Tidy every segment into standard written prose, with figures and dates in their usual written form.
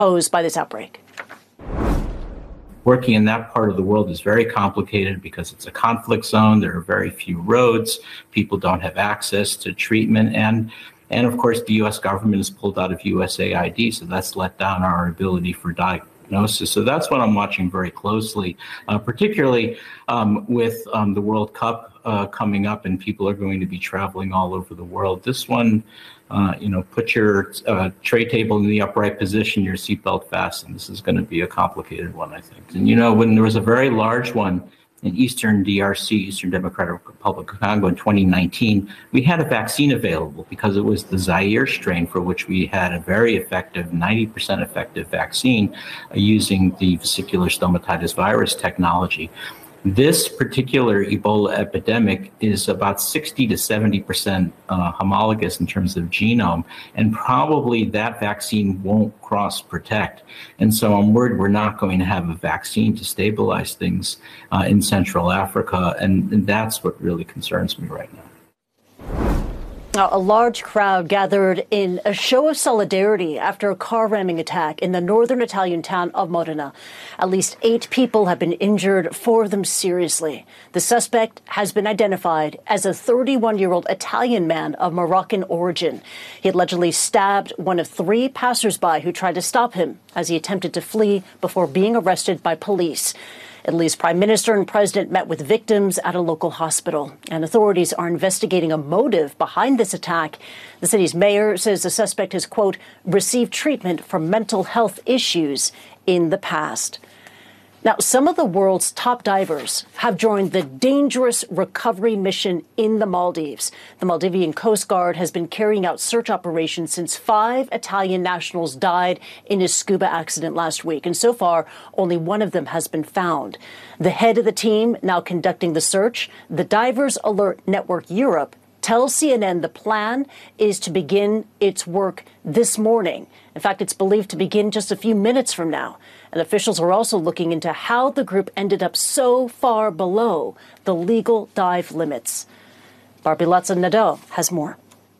posed by this outbreak. Working in that part of the world is very complicated because it's a conflict zone. There are very few roads. People don't have access to treatment. And of course, the U.S. government has pulled out of USAID, so that's let down our ability for diagnosis. So that's what I'm watching very closely, particularly with the World Cup coming up, and people are going to be traveling all over the world. This one, put your tray table in the upright position, your seatbelt fastened. This is going to be a complicated one, I think. And, when there was a very large one in Eastern DRC, Eastern Democratic Republic of Congo in 2019, we had a vaccine available because it was the Zaire strain for which we had a very effective, 90% effective vaccine using the vesicular stomatitis virus technology. This particular Ebola epidemic is about 60 to 70% homologous in terms of genome, and probably that vaccine won't cross-protect. And so I'm worried we're not going to have a vaccine to stabilize things in Central Africa, and that's what really concerns me right now. Now, a large crowd gathered in a show of solidarity after a car ramming attack in the northern Italian town of Modena. At least 8 people have been injured, 4 of them seriously. The suspect has been identified as a 31-year-old Italian man of Moroccan origin. He allegedly stabbed one of 3 passersby who tried to stop him as he attempted to flee before being arrested by police. Italy's prime minister and president met with victims at a local hospital, and authorities are investigating a motive behind this attack. The city's mayor says the suspect has, quote, received treatment for mental health issues in the past. Now, some of the world's top divers have joined the dangerous recovery mission in the Maldives. The Maldivian Coast Guard has been carrying out search operations since 5 Italian nationals died in a scuba accident last week. And so far, only one of them has been found. The head of the team now conducting the search, the Divers Alert Network Europe, tells CNN the plan is to begin its work this morning. In fact, it's believed to begin just a few minutes from now. And officials are also looking into how the group ended up so far below the legal dive limits. Barbilatsa Nadeau has more.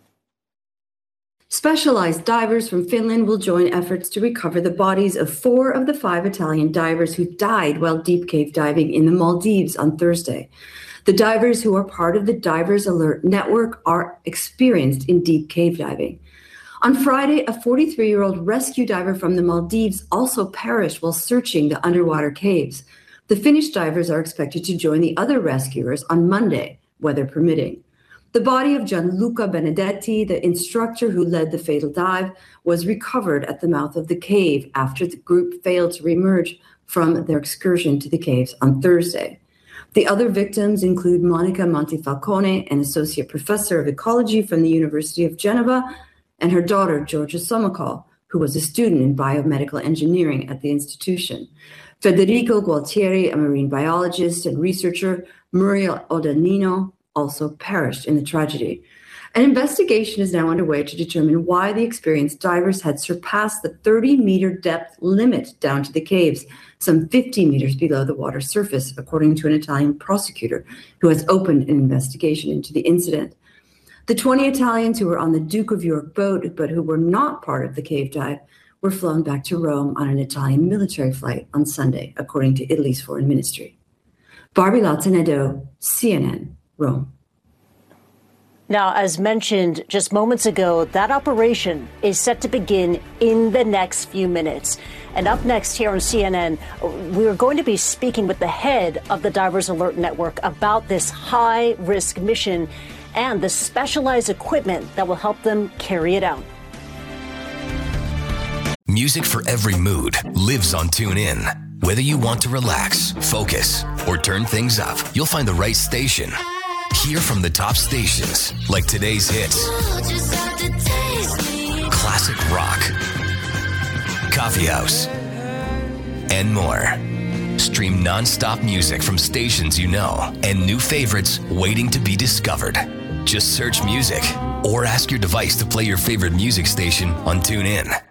Specialized divers from Finland will join efforts to recover the bodies of 4 of the 5 Italian divers who died while deep cave diving in the Maldives on Thursday. The divers, who are part of the Divers Alert Network, are experienced in deep cave diving. On Friday, a 43-year-old rescue diver from the Maldives also perished while searching the underwater caves. The Finnish divers are expected to join the other rescuers on Monday, weather permitting. The body of Gianluca Benedetti, the instructor who led the fatal dive, was recovered at the mouth of the cave after the group failed to reemerge from their excursion to the caves on Thursday. The other victims include Monica Montifalcone, an associate professor of ecology from the University of Geneva, and her daughter, Georgia Somakol, who was a student in biomedical engineering at the institution. Federico Gualtieri, a marine biologist and researcher, Muriel Odanino, also perished in the tragedy. An investigation is now underway to determine why the experienced divers had surpassed the 30-meter depth limit down to the caves, some 50 meters below the water surface, according to an Italian prosecutor who has opened an investigation into the incident. The 20 Italians who were on the Duke of York boat, but who were not part of the cave dive, were flown back to Rome on an Italian military flight on Sunday, according to Italy's foreign ministry. Barbilatsa Nadeau, CNN, Rome. Now, as mentioned just moments ago, that operation is set to begin in the next few minutes. And up next here on CNN, we're going to be speaking with the head of the Divers Alert Network about this high-risk mission and the specialized equipment that will help them carry it out. Music for every mood lives on TuneIn. Whether you want to relax, focus, or turn things up, you'll find the right station. Hear from the top stations like today's hits, classic rock, coffee house, and more. Stream non-stop music from stations you know and new favorites waiting to be discovered. Just search music or ask your device to play your favorite music station on TuneIn.